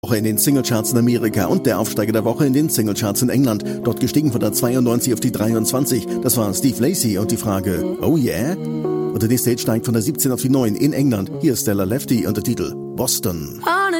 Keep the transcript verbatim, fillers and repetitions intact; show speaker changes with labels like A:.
A: Woche in den Singlecharts in Amerika und der Aufsteiger der Woche in den Singlecharts in England. Dort gestiegen von der zweiundneunzig auf die dreiundzwanzig. Das war Steve Lacy und die Frage, oh yeah? Und der nächste Hit steigt von der siebzehn auf die neun in England. Hier ist Stella Lefty und der Titel Boston.